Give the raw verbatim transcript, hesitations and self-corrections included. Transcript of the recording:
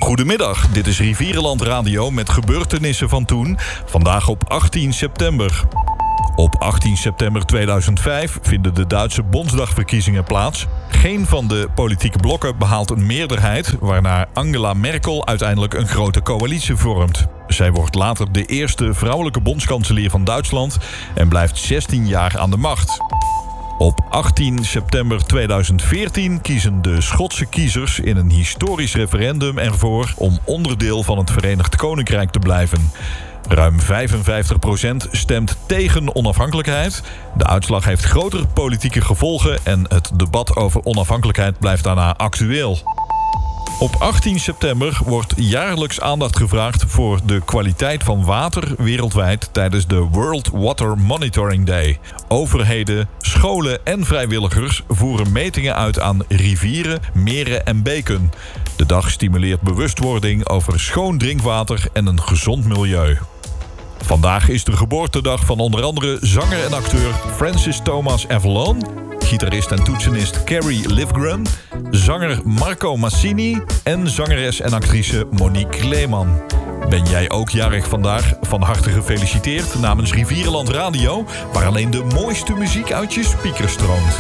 Goedemiddag, dit is Rivierenland Radio met gebeurtenissen van toen. Vandaag op achttien september. Op achttien september tweeduizend vijf vinden de Duitse Bondsdagverkiezingen plaats. Geen van de politieke blokken behaalt een meerderheid, waarna Angela Merkel uiteindelijk een grote coalitie vormt. Zij wordt later de eerste vrouwelijke bondskanselier van Duitsland en blijft zestien jaar aan de macht. Op achttien september tweeduizend veertien kiezen de Schotse kiezers in een historisch referendum ervoor om onderdeel van het Verenigd Koninkrijk te blijven. Ruim vijfenvijftig procent stemt tegen onafhankelijkheid. De uitslag heeft grotere politieke gevolgen en het debat over onafhankelijkheid blijft daarna actueel. Op achttien september wordt jaarlijks aandacht gevraagd voor de kwaliteit van water wereldwijd tijdens de World Water Monitoring Day. Overheden, scholen en vrijwilligers voeren metingen uit aan rivieren, meren en beken. De dag stimuleert bewustwording over schoon drinkwater en een gezond milieu. Vandaag is de geboortedag van onder andere zanger en acteur Francis Thomas Avalon, gitarist en toetsenist Carrie Livgren, zanger Marco Massini en zangeres en actrice Monique Leeman. Ben jij ook jarig vandaag? Van harte gefeliciteerd namens Rivierenland Radio, waar alleen de mooiste muziek uit je speakers stroomt.